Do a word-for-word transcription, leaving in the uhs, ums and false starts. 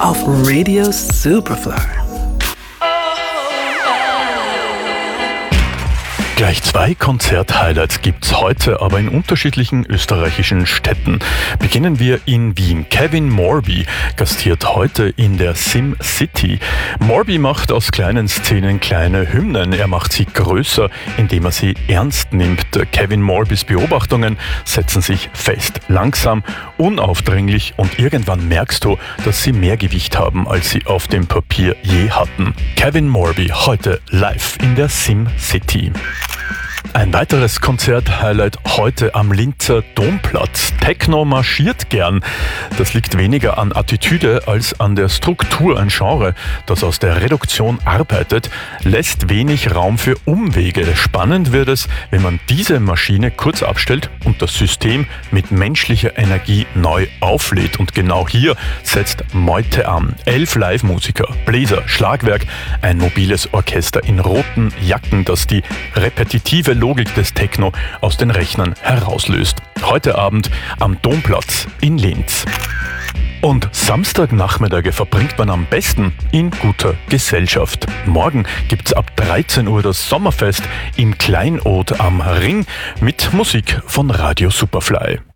auf Radio Superfly. Gleich zwei Konzert-Highlights gibt's heute, aber in unterschiedlichen österreichischen Städten. Beginnen wir in Wien. Kevin Morby gastiert heute in der Sim City. Morby macht aus kleinen Szenen kleine Hymnen. Er macht sie größer, indem er sie ernst nimmt. Kevin Morbys Beobachtungen setzen sich fest. Langsam, unaufdringlich und irgendwann merkst du, dass sie mehr Gewicht haben, als sie auf dem Papier je hatten. Kevin Morby heute live in der Sim City. Ein weiteres Konzert-Highlight heute am Linzer Domplatz. Techno marschiert gern. Das liegt weniger an Attitüde als an der Struktur. Ein Genre, das aus der Reduktion arbeitet, lässt wenig Raum für Umwege. Spannend wird es, wenn man diese Maschine kurz abstellt und das System mit menschlicher Energie neu auflädt. Und genau hier setzt Meute an. Elf Live-Musiker, Bläser, Schlagwerk, ein mobiles Orchester in roten Jacken, das die repetitive Logik des Techno aus den Rechnern herauslöst. Heute Abend am Domplatz in Linz. Und Samstagnachmittage verbringt man am besten in guter Gesellschaft. Morgen gibt's ab dreizehn Uhr das Sommerfest im Kleinod am Ring mit Musik von Radio Superfly.